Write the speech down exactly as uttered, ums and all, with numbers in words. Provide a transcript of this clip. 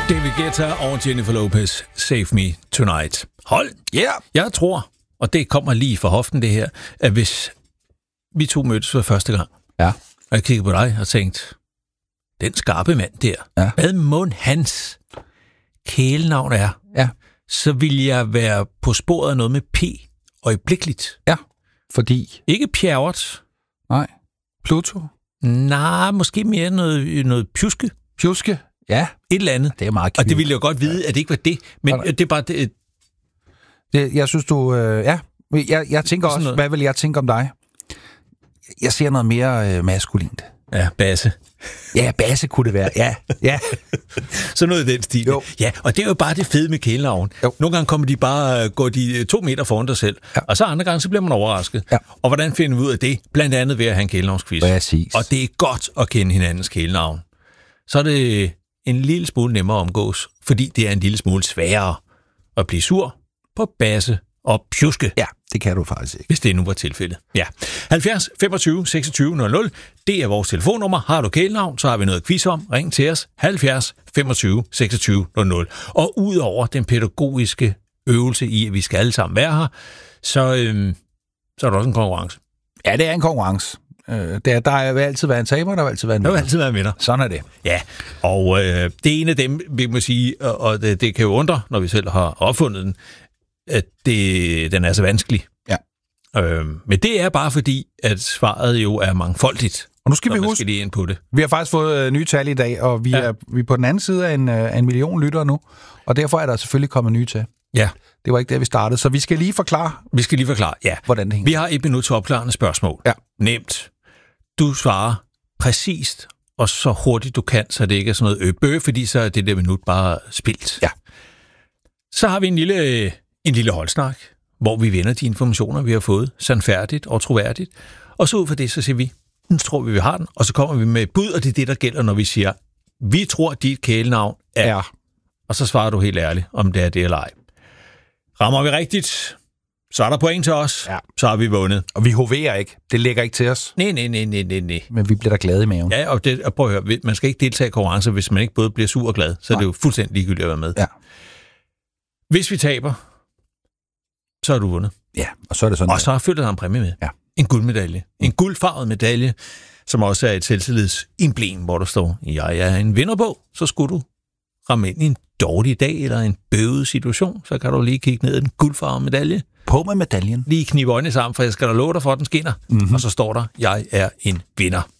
David Guetta og Jennifer Lopez, Save Me Tonight. Hold! Ja! Yeah. Jeg tror, og det kommer lige fra hoften det her, at hvis vi to mødtes for første gang, ja. og jeg kiggede på dig og tænkte, den skarpe mand der, ja. hvad mund hans kælenavn er, ja. så vil jeg være på sporet af noget med P øjeblikkeligt. Ja, fordi... Ikke Pjerrot. Nej. Pluto? Nej, måske mere noget, noget pjuske. Pjuske? Ja. Et eller andet. Det er meget cute. Og det ville jeg godt vide, at det ikke var det. Men ja, det er bare... Det, det, jeg synes, du... Øh, ja, jeg, jeg tænker også, noget. Hvad vil jeg tænke om dig? Jeg ser noget mere øh, maskulint. Ja, basse. Ja, basse kunne det være. Ja, ja. Så noget i den stil. Jo. Ja, og det er jo bare det fede med kælenavn. Jo. Nogle gange kommer de bare, går de to meter foran dig selv, ja. Og så andre gange, så bliver man overrasket. Ja. Og hvordan finder vi ud af det? Blandt andet ved at have en kælenavnsquiz. Præcis. Og det er godt at kende hinandens kælenavn. Så er det en lille smule nemmere at omgås, fordi det er en lille smule sværere at blive sur på basse og pjuske. Ja, det kan du faktisk ikke. Hvis det nu var tilfældet. Ja. halvfjerds femogtyve seksogtyve nul nul, det er vores telefonnummer. Har du kælenavn, så har vi noget quiz om. Ring til os. halvfjerds femogtyve seksogtyve nul nul. Og ud over den pædagogiske øvelse i, at vi skal alle sammen være her, så, øhm, så er der også en konkurrence. Ja, det er en konkurrence. Øh, der, der vil altid være en taber, der vil altid være en vinder. Der vil altid være en vinder. Sådan er det. Ja, og øh, det er en af dem, vi må sige, og, og det, det kan jo undre, når vi selv har opfundet den, at det, den er så vanskelig. Ja. Øhm, men det er bare fordi, at svaret jo er mangfoldigt. Og nu skal vi huske, skal lige ind på det. Vi har faktisk fået øh, nye tal i dag, og vi, ja. er, vi er på den anden side af en, øh, en million lyttere nu, og derfor er der selvfølgelig kommet nye til. Ja. Det var ikke der, vi startede, så vi skal lige forklare, Vi skal lige forklare, ja. hvordan det hænger. Vi har et minut til opklarende spørgsmål. Ja. Nemt. Du svarer præcist, og så hurtigt du kan, så det ikke er sådan noget øbø, fordi så er det der minut bare spildt. Ja. Så har vi en lille, en lille holdsnak, hvor vi vender de informationer, vi har fået, sandfærdigt og troværdigt. Og så ud fra det, så siger vi, nu tror vi, vi har den, og så kommer vi med et bud, og det er det, der gælder, når vi siger, vi tror, dit kælenavn er. Ja. Og så svarer du helt ærligt, om det er det eller ej. Rammer vi rigtigt, så er der point til os, ja. Så har vi vundet. Og vi hoverer ikke. Det lægger ikke til os. Nej, nej, nej, nej, nej, nej. Men vi bliver da glade i maven. Ja, og, det, og prøv at høre, man skal ikke deltage i konkurrencer, hvis man ikke både bliver sur og glad. Så Nej. Er det jo fuldstændig ligegyldigt at være med. Ja. Hvis vi taber, så har du vundet. Ja, og så er det sådan. Og så følger der en præmie med. Ja. En guldmedalje. En guldfarvet medalje, som også er et selvtillidsemblem, hvor der står, jeg er en vinderbog, så skulle du ramme ind i en dårlig dag eller en bøvet situation, så kan du lige kigge ned i den guldfarvede medalje. På med medaljen. Lige knibe øjnene sammen, for jeg skal da love dig for, at den skinner. Mm-hmm. Og så står der, jeg er en vinder.